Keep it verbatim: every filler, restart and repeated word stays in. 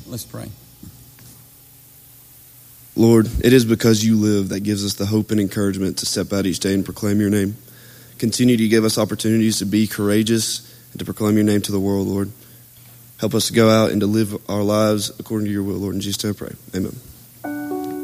Let's pray. Lord, it is because you live that gives us the hope and encouragement to step out each day and proclaim your name. Continue to give us opportunities to be courageous and to proclaim your name to the world, Lord. Help us to go out and to live our lives according to your will, Lord. In Jesus' name I pray. Amen.